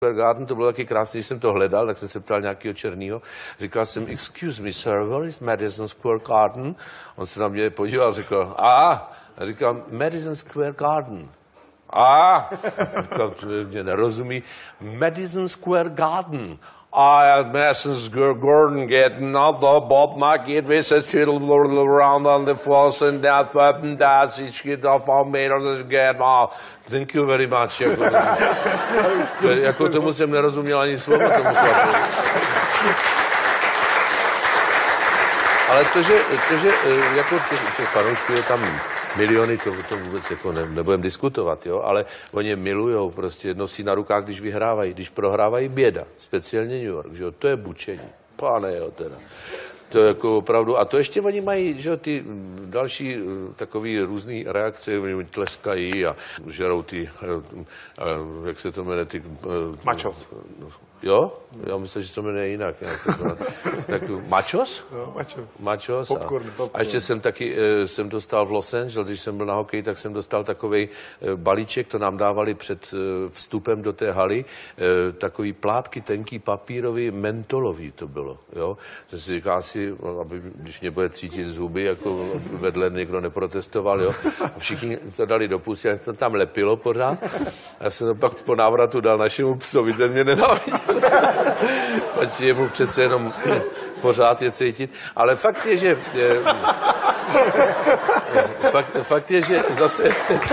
Square Garden, to bylo taky krásné, když jsem to hledal, tak jsem se ptal nějakého černýho. Říkal jsem, excuse me, sir, where is Madison Square Garden? On se na mě podíval, řekl, a říkal, Madison Square Garden. Říkal, mě nerozumí, Madison Square Garden. Madison Square Garden get another Bob Market with a around on the force and that weapon that's it shit off our meters get off. Thank you very much. Jako tomu jsem nerozuměl ani slovo tomu sladu. Ale to, že jako těch fanoušků je tam miliony, to vůbec jako nebudem diskutovat, jo, ale oni je milujou, prostě nosí na rukách, když vyhrávají, když prohrávají běda, speciálně New York, že jo, to je bučení, pane jo, teda. To je jako opravdu, a to ještě oni mají, že ty další takový různý reakce, oni tleskají a žerou ty, jak se to jmenuje, ty... Machos. Jo? Já myslím, že se to jmenuje jinak. Tak, machos? No, Machos. Popcorn. A ještě jsem dostal v Los Angeles, když jsem byl na hokeji, tak jsem dostal takovej balíček, to nám dávali před vstupem do té haly, takový plátky tenký papírový, mentolový to bylo. Jo? To si říká si, aby, když mě bude cítit zuby, jako vedle někdo neprotestoval, jo? A všichni to dali do pusy, a to tam lepilo pořád. Já jsem to pak po návratu dal našemu psovi, ten mě nenáviděl. Pač je mu přece jenom pořád je cítit. Ale fakt je, že... Fakt je, že zase...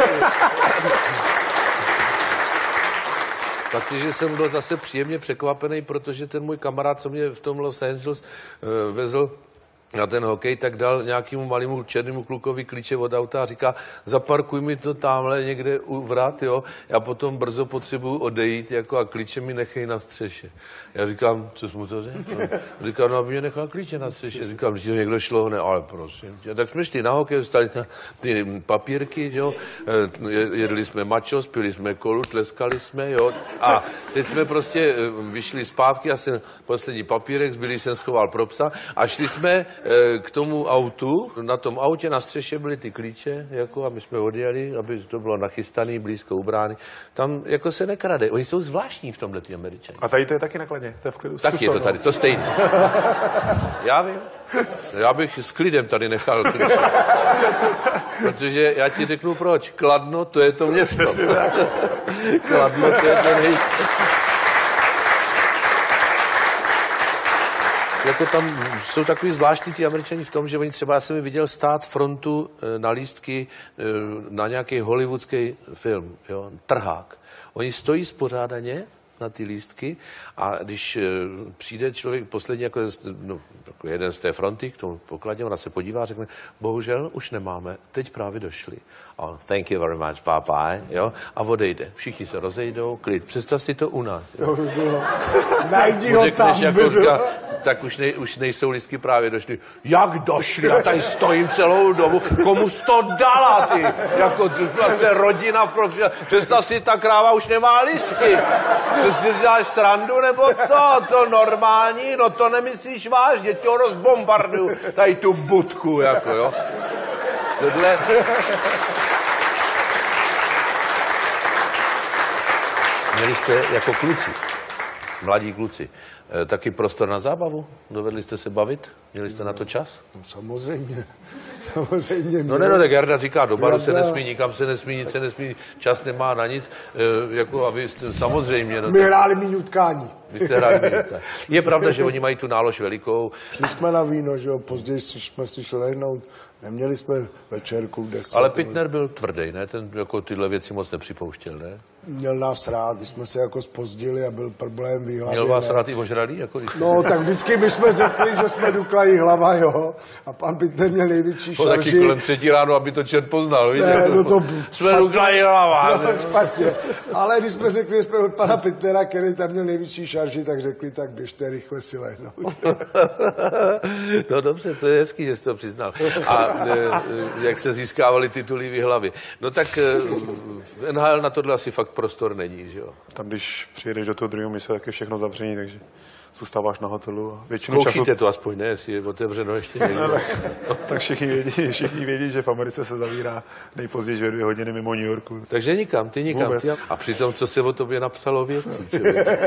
Fakt je, že jsem byl zase příjemně překvapený, protože ten můj kamarád, co mě v tom Los Angeles vezl na ten hokej, tak dal nějakému malému černému klukovi klíče od auta a říká, zaparkuj mi to tamhle někde u vrat, jo, já potom brzo potřebuju odejít, jako a klíče mi nechej na střeše. Já říkám, co jsi mu to řekl? Říkám, no, aby mě nechal klíče na střeše. Říkám, že někdo šlo, ne, ale prosím tě. Tak jsme šli na hokej, dostali ty papírky, jo, jedli jsme machos, pili jsme kolu, tleskali jsme, jo, a teď jsme prostě vyšli zpátky, já jsem poslední papírek, zbylý jsem schoval pro psa a šli jsme k tomu autu. Na tom autě na střeše byly ty klíče, jako, a my jsme odjeli, aby to bylo nachystaný, blízko u brány. Tam jako se nekrade. Oni jsou zvláštní v tomhle, ty Američani. A tady to je taky nakladně? To je v klidu? Tak je to tady, to stejné. Já vím. Já bych s klidem tady nechal klíče. Protože já ti řeknu proč. Kladno, to je to město. Kladno, to je to jako tam jsou takový zvláštní ty Američani v tom, že oni třeba, já jsem viděl stát frontu na lístky na nějaký hollywoodský film, jo, trhák. Oni stojí spořádaně na ty lístky a když přijde člověk poslední, jako jeden z té fronty k tomu pokladně, ona se podívá a řekne, bohužel už nemáme, teď právě došli. Oh, thank you very much, bye bye, jo, a odejde. Všichni se rozejdou, klid. Představ si to u nás. To by bylo. Najdi ho tam, jako říká, tak už nejsou lístky právě došli. Jak došli? Já tady stojím celou dobu. Komu jsi to dala, ty? Jako se rodina, představ si, ta kráva už nemá lístky. Co si děláš srandu, nebo co? To normální? No to nemyslíš vážně, tě ho rozbombarduju. Tady tu budku, jako jo. Tohle... Měli jste jako kluci, mladí kluci, taky prostor na zábavu? Dovedli jste se bavit? Měli jste na to čas? No, samozřejmě. Samozřejmě. No ne, no, tak Jarda říká, do baru se nesmí, nikam se nesmí, nic se nesmí, čas nemá na nic, jako a vy jste, samozřejmě. No, my hráli míňutkání. Vy jste hráli míňutkání. Je pravda, že oni mají tu nálož velikou. Šli jsme na víno, že jo, později jsme si šli lehnout, neměli jsme večerku 10. Ale Pitner byl tvrdý, ne? Ten jako tyhle věci moc nepřipouštěl, ne? Měl nás rád, když jsme se jako zpozdili a byl problém v hlavě. Měl vás rád i ožralý? Jako no, tak vždycky my jsme řekli, že jsme duklají hlava, jo. A pan Pitner měl největší šarži. Taky kolem 3 ráno, aby to čert poznal, víte? Ne, no to jsme duklají hlava. No, špatně. Ale když jsme řekli, že jsme od pana Pitnera, který tam měl největší šarži, tak řekli, tak běžte rychle si lehnout. No dobře, to je hezký, že jsi to přiznal. A jak se získávaly titulí hlavy. No tak v NHL na tohle asi fakt prostor není, že jo? Tam, když přijedeš do toho druhého místa, tak je všechno zavřený, takže zůstáváš na hotelu a většinu Zkoušíte času... to aspoň, ne? Jestli je otevřeno ještě někdo. Tak všichni vědí, že v Americe se zavírá nejpozději 2 hodiny mimo New Yorku. Takže nikam, ty nikam. Vůbec. A přitom, co se o tobě napsalo věcí.